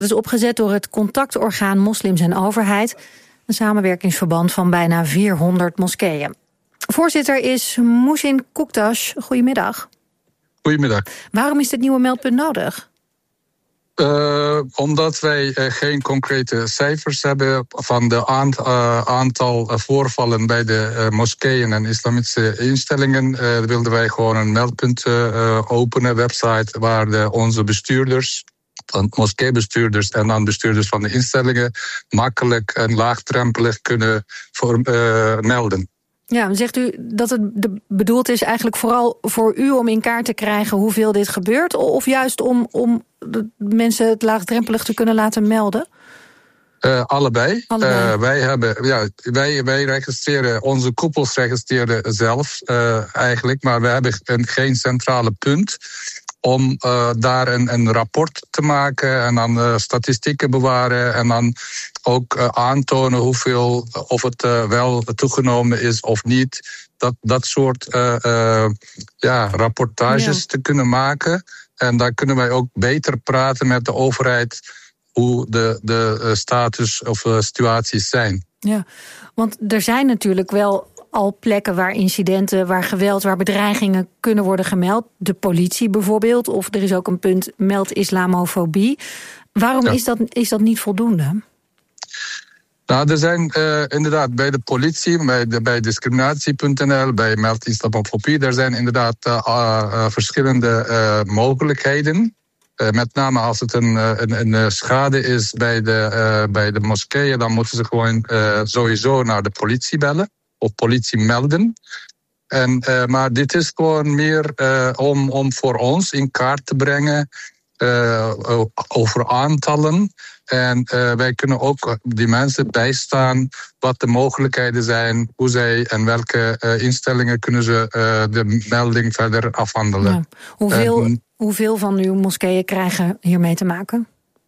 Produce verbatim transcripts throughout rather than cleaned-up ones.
Dat is opgezet door het contactorgaan Moslims en Overheid, een samenwerkingsverband van bijna vierhonderd moskeeën. Voorzitter is Muhsin Koektaş. Goedemiddag. Goedemiddag. Waarom is dit nieuwe meldpunt nodig? Uh, omdat wij uh, geen concrete cijfers hebben van de aant, uh, aantal uh, voorvallen bij de uh, moskeeën en islamitische instellingen. Uh, wilden wij gewoon een meldpunt uh, openen, website waar de, onze bestuurders, moskeebestuurders en dan bestuurders van de instellingen makkelijk en laagdrempelig kunnen voor, uh, melden. Ja, dan zegt u dat het bedoeld is eigenlijk vooral voor u om in kaart te krijgen hoeveel dit gebeurt, of juist om, om de mensen het laagdrempelig te kunnen laten melden? Uh, allebei. allebei. Uh, wij, hebben, ja, wij, wij registreren, onze koepels registreren zelf uh, eigenlijk, maar we hebben een, geen centrale punt om uh, daar een, een rapport te maken en dan uh, statistieken bewaren en dan ook uh, aantonen hoeveel, of het uh, wel toegenomen is of niet. Dat, dat soort uh, uh, ja, rapportages ja. te kunnen maken. En daar kunnen wij ook beter praten met de overheid hoe de, de status of uh, situaties zijn. Ja, want er zijn natuurlijk wel al plekken waar incidenten, waar geweld, waar bedreigingen kunnen worden gemeld. De politie bijvoorbeeld, of er is ook een punt meld islamofobie. Waarom ja. is, dat, is dat niet voldoende? Nou, er zijn uh, inderdaad bij de politie, bij, de, bij discriminatie punt n l, bij meld islamofobie, er zijn inderdaad uh, uh, verschillende uh, mogelijkheden. Uh, met name als het een, een, een schade is bij de, uh, bij de moskeeën, dan moeten ze gewoon uh, sowieso naar de politie bellen of politie melden. En, uh, maar dit is gewoon meer uh, om, om voor ons in kaart te brengen uh, over aantallen. En uh, wij kunnen ook die mensen bijstaan wat de mogelijkheden zijn, hoe zij en welke uh, instellingen kunnen ze uh, de melding verder afhandelen. Ja. Hoeveel, uh, hoeveel van uw moskeeën krijgen hiermee te maken?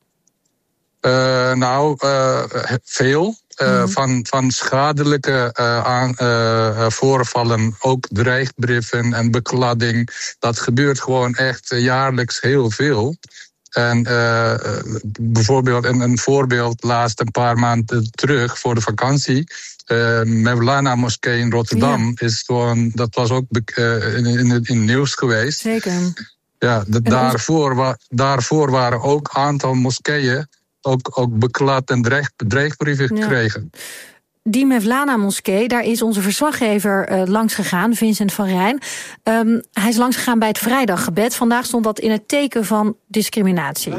Uh, nou, uh, veel. Uh, mm. van, van schadelijke uh, aan, uh, voorvallen, ook dreigbrieven en bekladding. Dat gebeurt gewoon echt uh, jaarlijks heel veel. En uh, bijvoorbeeld een, een voorbeeld laatst een paar maanden terug voor de vakantie. Uh, Mevlana Moskee in Rotterdam ja. is gewoon, dat was ook uh, in, in, in het nieuws geweest. Zeker. Ja, de, daarvoor, wa, daarvoor waren ook een aantal moskeeën ook, ook beklad en dreig, dreigbrieven ja. gekregen. Die Mevlana Moskee, daar is onze verslaggever uh, langs gegaan, Vincent van Rijn. Um, hij is langs gegaan bij het vrijdaggebed. Vandaag stond dat in het teken van discriminatie.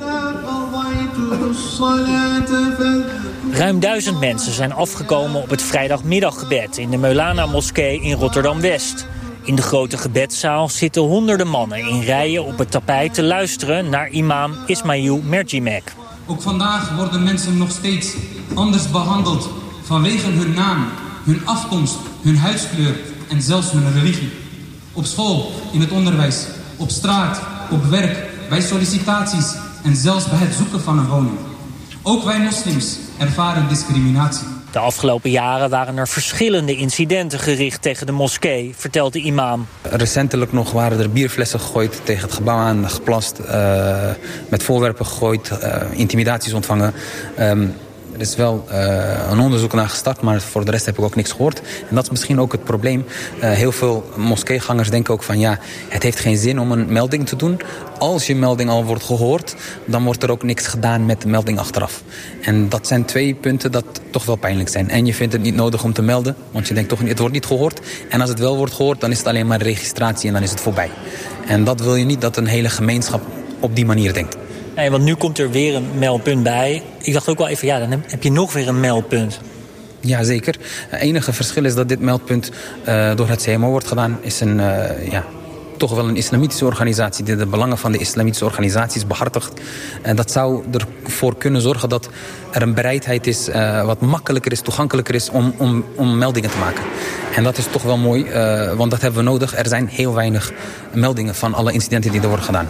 Ruim duizend mensen zijn afgekomen op het vrijdagmiddaggebed in de Mevlana Moskee in Rotterdam-West. In de grote gebedszaal zitten honderden mannen in rijen op het tapijt te luisteren naar imam Ismail Merjimek. Ook vandaag worden mensen nog steeds anders behandeld vanwege hun naam, hun afkomst, hun huidskleur en zelfs hun religie. Op school, in het onderwijs, op straat, op werk, bij sollicitaties en zelfs bij het zoeken van een woning. Ook wij moslims ervaren discriminatie. De afgelopen jaren waren er verschillende incidenten gericht tegen de moskee, vertelt de imam. Recentelijk nog waren er bierflessen gegooid, tegen het gebouw aan geplast, uh, met voorwerpen gegooid, uh, intimidaties ontvangen. Um, Er is wel uh, een onderzoek naar gestart, maar voor de rest heb ik ook niks gehoord. En dat is misschien ook het probleem. Uh, heel veel moskeegangers denken ook van ja, het heeft geen zin om een melding te doen. Als je melding al wordt gehoord, dan wordt er ook niks gedaan met de melding achteraf. En dat zijn twee punten dat toch wel pijnlijk zijn. En je vindt het niet nodig om te melden, want je denkt toch het wordt niet gehoord. En als het wel wordt gehoord, dan is het alleen maar registratie en dan is het voorbij. En dat wil je niet dat een hele gemeenschap op die manier denkt. Nee, want nu komt er weer een meldpunt bij. Ik dacht ook wel even, ja, dan heb je nog weer een meldpunt. Ja, zeker. Het enige verschil is dat dit meldpunt uh, door het C M O wordt gedaan. Is een, uh, ja, toch wel een islamitische organisatie die de belangen van de islamitische organisaties behartigt. En dat zou ervoor kunnen zorgen dat er een bereidheid is, uh, wat makkelijker is, toegankelijker is om, om, om meldingen te maken. En dat is toch wel mooi, uh, want dat hebben we nodig. Er zijn heel weinig meldingen van alle incidenten die er worden gedaan.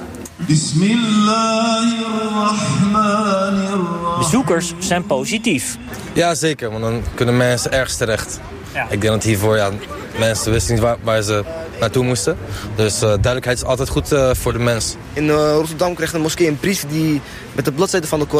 Bezoekers zijn positief. Ja, zeker, want dan kunnen mensen ergens terecht. Ja. Ik denk dat hiervoor, ja, mensen wisten niet waar, waar ze naartoe moesten. Dus uh, duidelijkheid is altijd goed uh, voor de mens. In uh, Rotterdam kreeg de moskee een brief die met de bladzijde van de Koran